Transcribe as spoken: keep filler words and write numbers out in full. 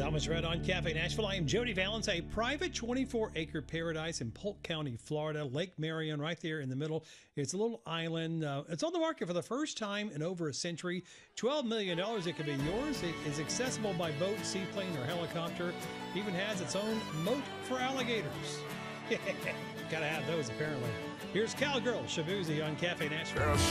Thomas Red on Cafe Nashville. I am Jody Valens, a private twenty-four acre paradise in Polk County, Florida. Lake Marion right there in the middle. It's a little island. Uh, it's on the market for the first time in over a century. twelve million dollars. It could be yours. It is accessible by boat, seaplane, or helicopter. It even has its own moat for alligators. Gotta have those, apparently. Here's Cowgirl Shabuzi on Cafe Nashville.